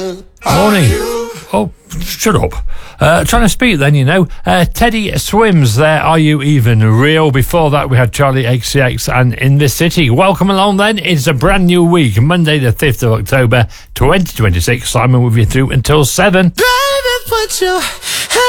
Morning. Oh, shut up. Trying to speak then, you know. Teddy Swims there, Are You Even Real? Before that, we had Charlie XCX and In the City. Welcome along then. It's a brand new week, Monday the 5th of October, 2026. Simon with you through until 7. Baby, put your